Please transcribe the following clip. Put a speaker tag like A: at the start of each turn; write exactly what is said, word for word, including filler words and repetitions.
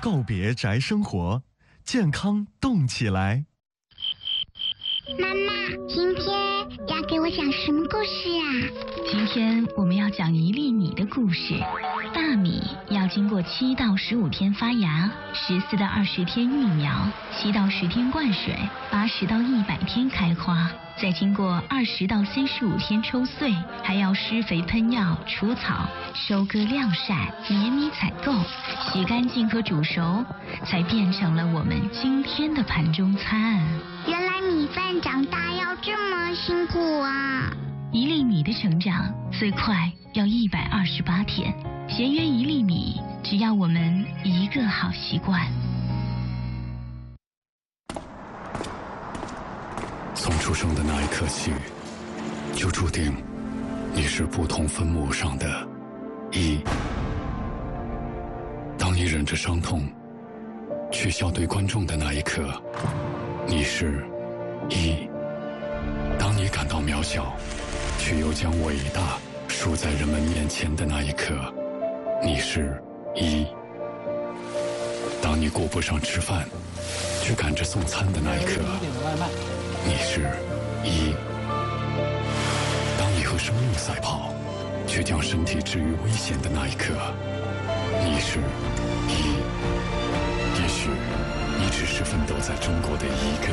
A: 告别宅生活，健康动起来。
B: 妈妈，今天要给我讲什么故事啊？
C: 今天我们要讲一粒米的故事。大米要经过七到十五天发芽，十四到二十天育苗，七到十天灌水，八十到一百天开花，再经过二十到三十五天抽穗，还要施肥喷药、除草、收割晾晒、碾米采购、洗干净和煮熟，才变成了我们今天的盘中餐。
B: 原来米饭长大要这么辛苦啊！
C: 一粒米的成长最快要一百二十八天，咸约一粒米，只要我们一个好习惯。
D: 从出生的那一刻起，就注定你是不同分母上的一。当你忍着伤痛去笑对观众的那一刻，你是一。当你感到渺小却又将伟大竖在人们面前的那一刻，你是一。当你顾不上吃饭却赶着送餐的那一刻，你是一。当你和生命赛跑却将身体置于危险的那一刻，你是一。也许你只是奋斗在中国的一个